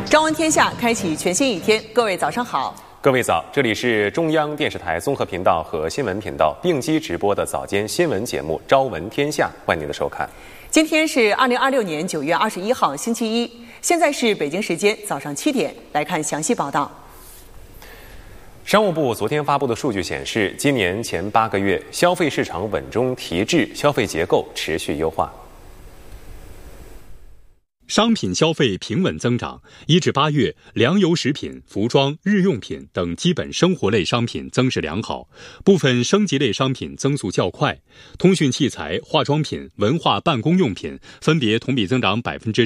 朝闻天下，开启全新一天。各位早上好， 各位早，这里是中央电视台综合频道和新闻频道并机直播的早间新闻节目《朝闻天下》，欢迎您的收看。 今天是2026年9月21号，星期一，现在是北京时间早上7点，来看详细报道。 商务部昨天发布的数据显示，今年前8个月，消费市场稳中提质，消费结构持续优化。 商品消费平稳增长，1至8月，粮油食品、服装、日用品等基本生活类商品增势良好，部分升级类商品增速较快。通讯器材、化妆品、文化办公用品分别同比增长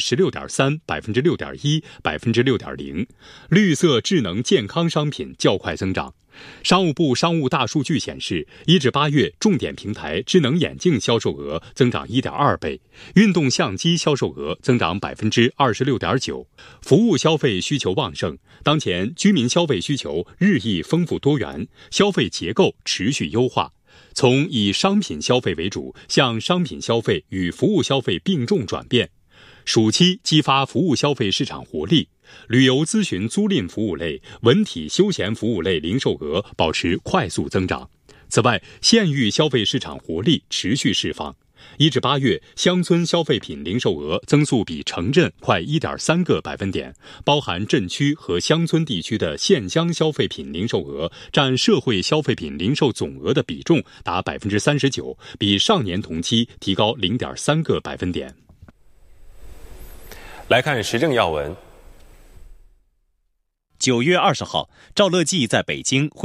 16.3%、6.1%、6.0%，绿色智能健康商品较快增长。商务部商务大数据显示，1至8月重点平台智能眼镜销售额增长1.2倍，运动相机销售额增长26.9%。服务消费需求旺盛，当前居民消费需求日益丰富多元，消费结构持续优化，从以商品消费为主向商品消费与服务消费并重转变。暑期激发服务消费市场活力，旅游咨询租赁服务类、文体休闲服务类零售额保持快速增长。此外，县域消费市场活力持续释放。1至8月，乡村消费品零售额增速比城镇快1.3个百分点，包含镇区和乡村地区的县乡消费品零售额占社会消费品零售总额的比重达39%，比上年同期提高0.3个百分点。 来看时政要闻。 9月20号，赵乐际在北京